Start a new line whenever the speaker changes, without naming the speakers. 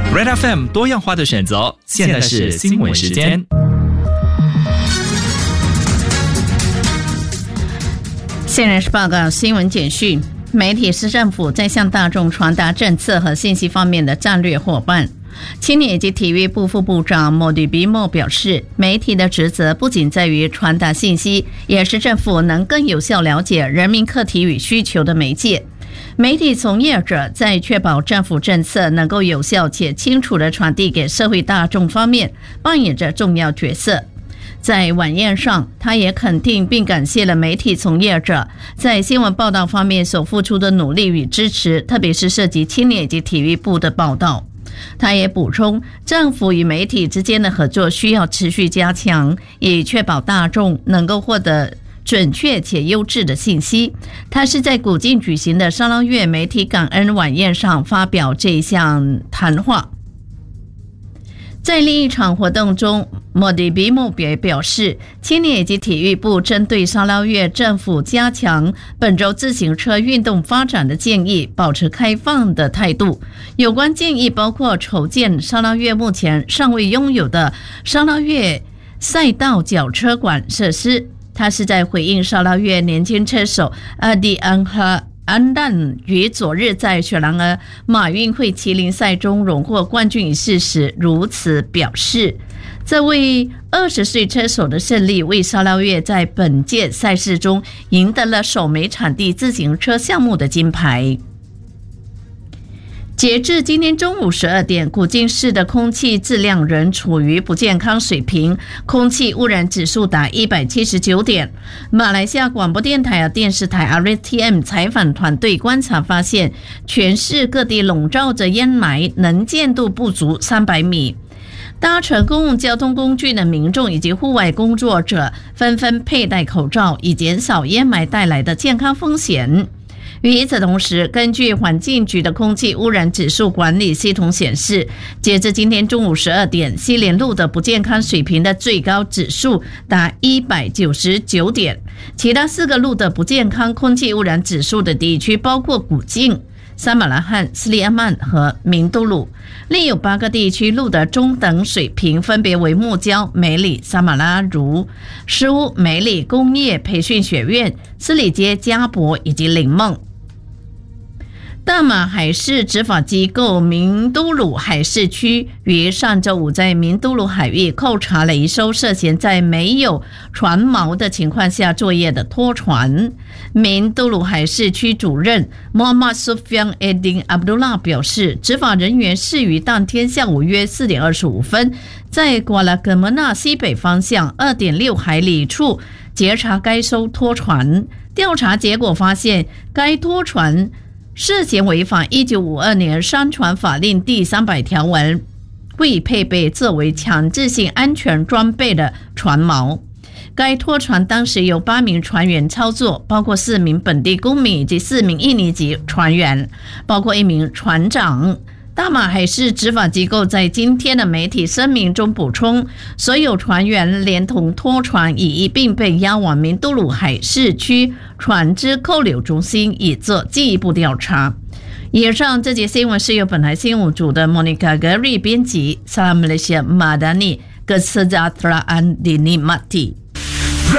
Red FM 多样化的选择，现在是新闻时间。
现在是报告新闻简讯。媒体是政府在向大众传达政策和信息方面的战略伙伴。青年以及体育部副部长莫迪比莫表示，媒体的职责不仅在于传达信息，也是政府能更有效了解人民课题与需求的媒介。媒体从业者在确保政府政策能够有效且清楚地传递给社会大众方面扮演着重要角色。在晚宴上，他也肯定并感谢了媒体从业者在新闻报道方面所付出的努力与支持，特别是涉及青年以及体育部的报道。他也补充，政府与媒体之间的合作需要持续加强，以确保大众能够获得准确且优质的信息。他是在古晋举行的沙捞越媒体感恩晚宴上发表这一项谈话。在另一场活动中，莫迪比莫表示，青年以及体育部针对沙捞越政府加强本州自行车运动发展的建议保持开放的态度。有关建议包括筹建沙捞越目前尚未拥有的沙捞越赛道脚车馆设施。他是在回应沙捞越年轻车手阿迪安和安旦于昨日在雪兰莪马运会麒麟赛中荣获冠军一事时如此表示。这位20岁车手的胜利为沙捞越在本届赛事中赢得了首枚产地自行车项目的金牌。截至今天中午12点，古晋市的空气质量仍处于不健康水平，空气污染指数达179点。马来西亚广播电台和电视台 RTM 采访团队观察发现，全市各地笼罩着烟霾，能见度不足300米。搭乘公共交通工具的民众以及户外工作者纷纷佩戴口罩，以减少烟霾带来的健康风险。与此同时，根据环境局的空气污染指数管理系统显示，截至今天中午12点，西连路的不健康水平的最高指数达199点。其他4个路的不健康空气污染指数的地区包括古晋、沙马拉罕、斯里阿曼和明都鲁。另有8个地区路的中等水平分别为木礁、梅里、沙马拉如、施乌、梅里工业培训学院、斯里街、加博以及林梦。大马海事执法机构明都鲁海事区于上周五在明都鲁海域扣查了一艘涉嫌在没有船锚的情况下作业的拖船。明都鲁海事区主任 Muhammad Sufyan Eddin Abdullah 表示，执法人员是于当天下午约4点25分在瓜拉格莫纳西北方向 2.6 海里处截查该艘拖船。调查结果发现，该拖船涉嫌违反1952年商船法令第300条文，未配备作为强制性安全装备的船锚。该拖船当时由8名船员操作，包括4名本地公民以及4名印尼籍船员，包括1名船长。大马海事执法机构在今天的媒体声明中补充，所有船员连同拖船已一并被押往明都鲁海事区船只扣留中心，以做进一步调查。以上这节新闻是由本台新闻组的 Monica Gary 编辑，萨拉马来西亚马达尼格斯扎特拉安迪尼马蒂。